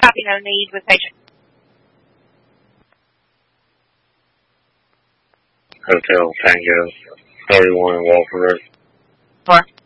Copy, no need with patient. Hotel Tango 31 Walker Road. 4.